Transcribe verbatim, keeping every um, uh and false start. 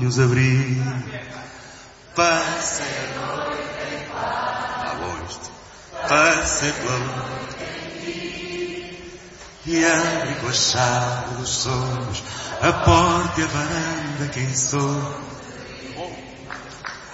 nos abrir. Passei a noite em paz. Ah, bom isto. Passei pela luta em ti. E abri com a chave dos sonhos a porta e a varanda quem sou.